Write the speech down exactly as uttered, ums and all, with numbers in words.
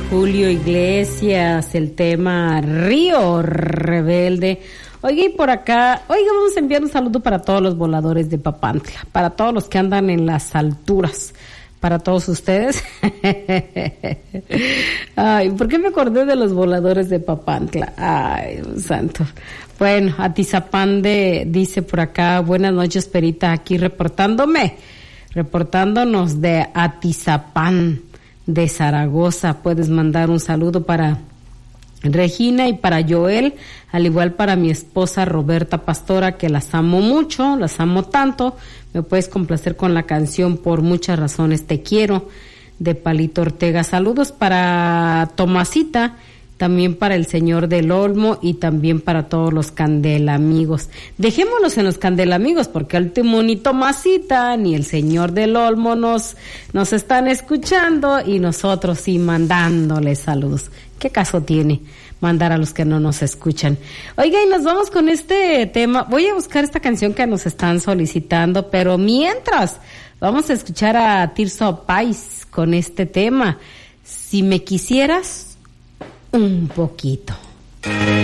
Julio Iglesias, el tema Río Rebelde. Oiga, y por acá, oiga, vamos a enviar un saludo para todos los voladores de Papantla, para todos los que andan en las alturas, para todos ustedes. Ay, ¿por qué me acordé de los voladores de Papantla? Ay, santo. Bueno, Atizapán de, dice por acá, buenas noches, Perita, aquí reportándome, reportándonos de Atizapán de Zaragoza. Puedes mandar un saludo para Regina y para Joel, al igual para mi esposa Roberta Pastora, que las amo mucho, las amo tanto. Me puedes complacer con la canción Por muchas razones te quiero, de Palito Ortega. Saludos para Tomasita, también para el señor del Olmo y también para todos los Candelamigos. Dejémonos en los Candelamigos, porque al último ni Tomasita ni el señor del Olmo nos, nos están escuchando y nosotros sí mandándoles saludos. ¿Qué caso tiene mandar a los que no nos escuchan? Oiga, y nos vamos con este tema. Voy a buscar esta canción que nos están solicitando, pero mientras vamos a escuchar a Tirso Pais con este tema. Si me quisieras un poquito.